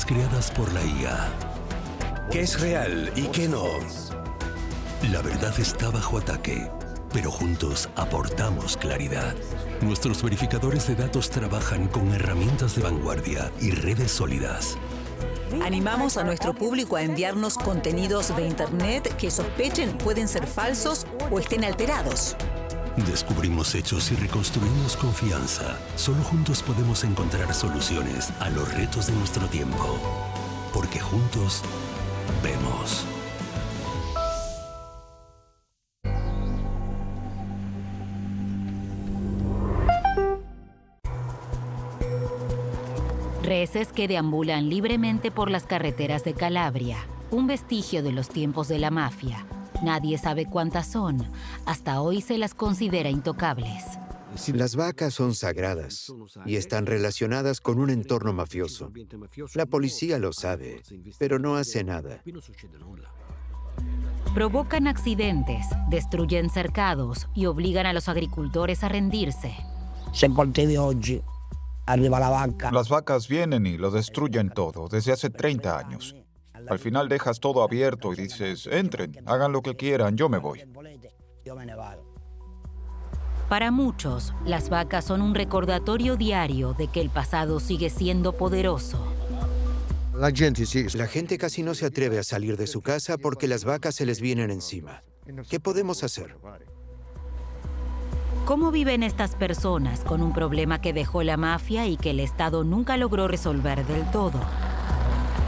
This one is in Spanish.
creadas por la IA. ¿Qué es real y qué no? La verdad está bajo ataque, pero juntos aportamos claridad. Nuestros verificadores de datos trabajan con herramientas de vanguardia y redes sólidas. Animamos a nuestro público a enviarnos contenidos de Internet que sospechen pueden ser falsos o estén alterados. Descubrimos hechos y reconstruimos confianza. Solo juntos podemos encontrar soluciones a los retos de nuestro tiempo. Porque juntos vemos. Reses que deambulan libremente por las carreteras de Calabria, un vestigio de los tiempos de la mafia. Nadie sabe cuántas son. Hasta hoy se las considera intocables. Las vacas son sagradas y están relacionadas con un entorno mafioso. La policía lo sabe, pero no hace nada. Provocan accidentes, destruyen cercados y obligan a los agricultores a rendirse. Las vacas vienen y lo destruyen todo desde hace 30 años. Al final dejas todo abierto y dices, entren, hagan lo que quieran, yo me voy. Para muchos, las vacas son un recordatorio diario de que el pasado sigue siendo poderoso. La gente casi no se atreve a salir de su casa porque las vacas se les vienen encima. ¿Qué podemos hacer? ¿Cómo viven estas personas con un problema que dejó la mafia y que el Estado nunca logró resolver del todo?